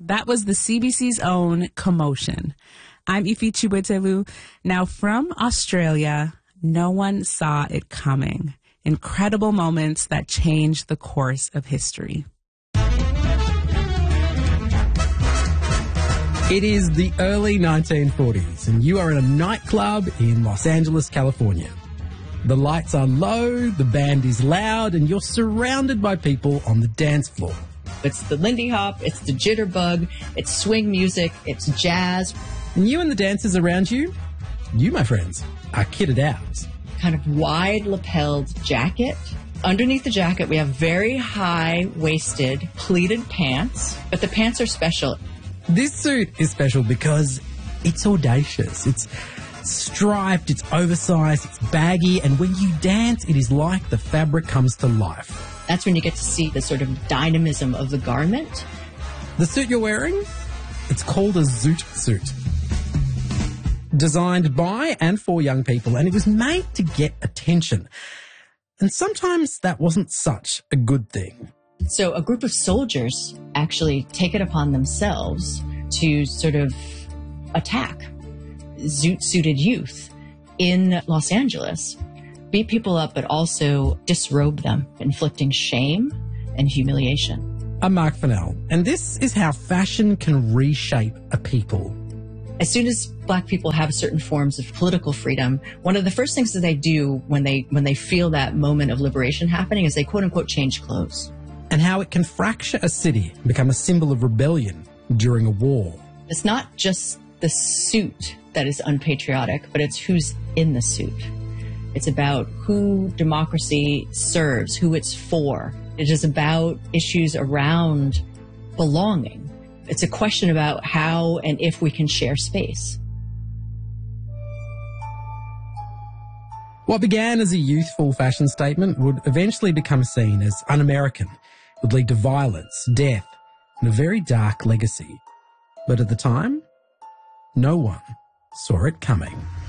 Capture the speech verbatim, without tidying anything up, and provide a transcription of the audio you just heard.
That was the C B C's own Commotion. I'm Ifi Chiwetelu. Now from Australia, no one saw it coming. Incredible moments that changed the course of history. It is the early nineteen forties and you are in a nightclub in Los Angeles, California. The lights are low, the band is loud, and you're surrounded by people on the dance floor. It's the Lindy Hop, it's the Jitterbug, it's swing music, it's jazz. And you and the dancers around you, you, my friends, are kitted out. Kind of wide lapelled jacket. Underneath the jacket, we have very high-waisted pleated pants, but the pants are special. This suit is special because it's audacious. It's striped, it's oversized, it's baggy, and when you dance, it is like the fabric comes to life. That's when you get to see the sort of dynamism of the garment. The suit you're wearing, it's called a zoot suit. Designed by and for young people, and it was made to get attention. And sometimes that wasn't such a good thing. So a group of soldiers actually take it upon themselves to sort of attack zoot-suited youth in Los Angeles, beat people up, but also disrobe them, inflicting shame and humiliation. I'm Mark Fennell, and this is how fashion can reshape a people. As soon as Black people have certain forms of political freedom, one of the first things that they do when they when they feel that moment of liberation happening is they quote-unquote change clothes. And how it can fracture a city and become a symbol of rebellion during a war. It's not just the suit that is unpatriotic, but it's who's in the suit. It's about who democracy serves, who it's for. It is about issues around belonging. It's a question about how and if we can share space. What began as a youthful fashion statement would eventually become seen as un-American, would lead to violence, death, and a very dark legacy. But at the time, no one saw it coming.